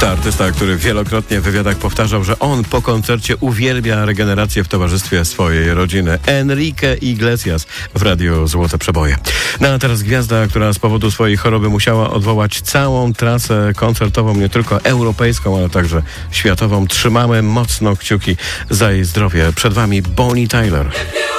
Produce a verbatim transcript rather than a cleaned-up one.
To artysta, który wielokrotnie w wywiadach powtarzał, że on po koncercie uwielbia regenerację w towarzystwie swojej rodziny. Enrique Iglesias w Radiu Złote Przeboje. No a teraz gwiazda, która z powodu swojej choroby musiała odwołać całą trasę koncertową, nie tylko europejską, ale także światową. Trzymamy mocno kciuki za jej zdrowie. Przed wami Bonnie Tyler.